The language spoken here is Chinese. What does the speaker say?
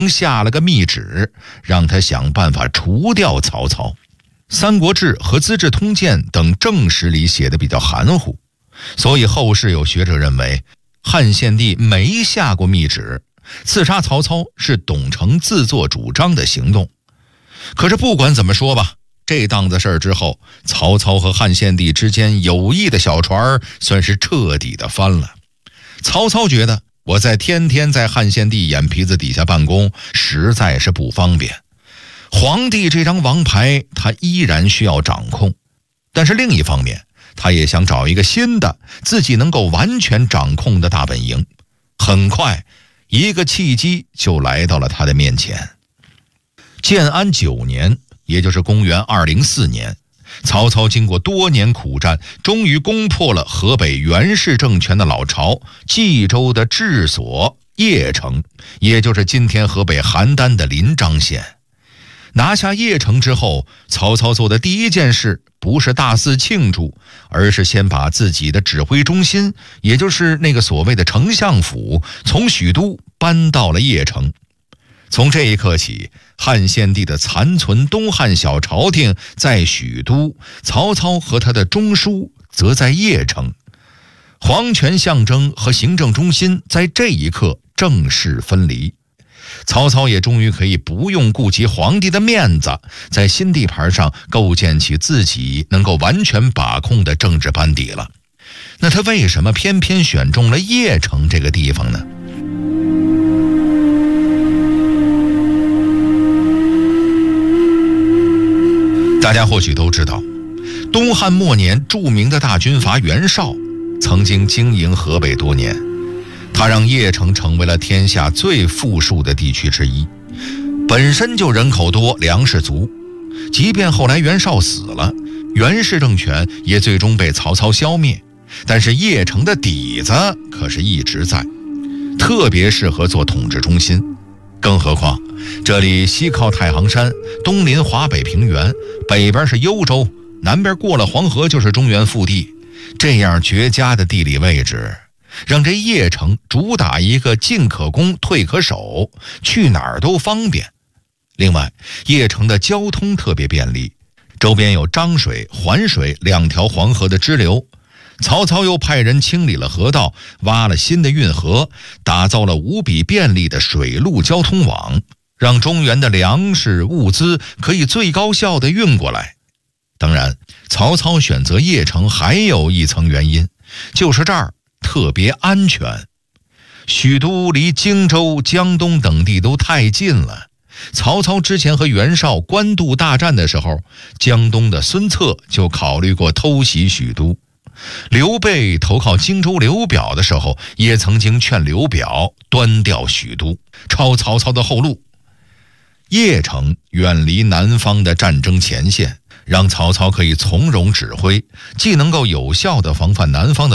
下了个密旨，让他想办法除掉曹操。《三国志》和《资治通鉴》等正史里写的比较含糊，所以后世有学者认为汉献帝没下过密旨，刺杀曹操是董承自作主张的行动。可是不管怎么说吧，这档子事儿之后，曹操和汉献帝之间友谊的小船算是彻底的翻了。曹操觉得我天天在汉献帝眼皮子底下办公，实在是不方便。皇帝这张王牌他依然需要掌控，但是另一方面，他也想找一个新的自己能够完全掌控的大本营。很快，一个契机就来到了他的面前。建安9年，也就是公元204年，曹操经过多年苦战，终于攻破了河北袁氏政权的老巢冀州的治所邺城，也就是今天河北邯郸的临漳县。拿下邺城之后，曹操做的第一件事不是大肆庆祝，而是先把自己的指挥中心，也就是那个所谓的丞相府，从许都搬到了邺城。从这一刻起，汉献帝的残存东汉小朝廷在许都，曹操和他的中枢则在邺城。皇权象征和行政中心在这一刻正式分离。曹操也终于可以不用顾及皇帝的面子，在新地盘上构建起自己能够完全把控的政治班底了。那他为什么偏偏选中了邺城这个地方呢？大家或许都知道，东汉末年著名的大军阀袁绍曾经经营河北多年，他让邺城成为了天下最富庶的地区之一，本身就人口多，粮食足。即便后来袁绍死了，袁氏政权也最终被曹操消灭，但是邺城的底子可是一直在，特别适合做统治中心。更何况这里西靠太行山，东临华北平原，北边是幽州，南边过了黄河就是中原腹地。这样绝佳的地理位置，让这邺城主打一个进可攻退可守，去哪儿都方便。另外，邺城的交通特别便利，周边有漳水、环水2条黄河的支流。曹操又派人清理了河道，挖了新的运河，打造了无比便利的水陆交通网，让中原的粮食物资可以最高效地运过来。当然，曹操选择邺城还有一层原因，就是这儿特别安全。许都离荆州、江东等地都太近了。曹操之前和袁绍官渡大战的时候，江东的孙策就考虑过偷袭许都。刘备投靠荆州刘表的时候，也曾经劝刘表端掉许都，抄曹操的后路。邺城远离南方的战争前线，让曹操可以从容指挥，既能够有效地防范南方的